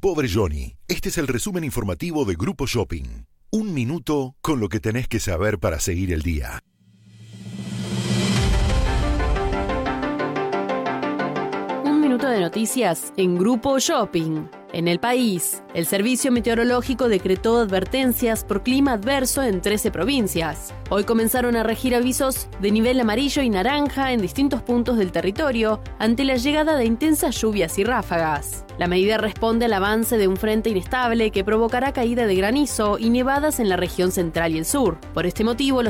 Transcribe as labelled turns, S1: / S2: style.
S1: Pobre Johnny. Este es el resumen informativo de Grupo Shopping. Un minuto con lo que tenés que saber para seguir el día.
S2: Un minuto de noticias en Grupo Shopping. En el país, el Servicio Meteorológico decretó advertencias por clima adverso en 13 provincias. Hoy comenzaron a regir avisos de nivel amarillo y naranja en distintos puntos del territorio ante la llegada de intensas lluvias y ráfagas. La medida responde al avance de un frente inestable que provocará caída de granizo y nevadas en la región central y el sur. Por este motivo, los